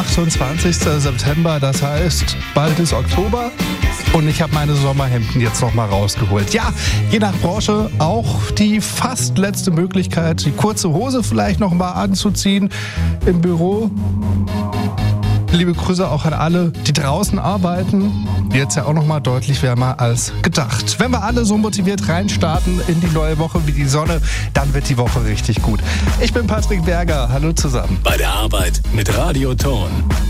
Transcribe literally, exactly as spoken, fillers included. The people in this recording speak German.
achtundzwanzigster September, das heißt, bald ist Oktober und ich habe meine Sommerhemden jetzt noch mal rausgeholt. Ja, je nach Branche auch die fast letzte Möglichkeit, die kurze Hose vielleicht noch mal anzuziehen im Büro. Liebe Grüße auch an alle, die draußen arbeiten. Jetzt ja auch noch mal deutlich wärmer als gedacht. Wenn wir alle so motiviert reinstarten in die neue Woche wie die Sonne, dann wird die Woche richtig gut. Ich bin Patrick Berger. Hallo zusammen. Bei der Arbeit mit Radio Ton.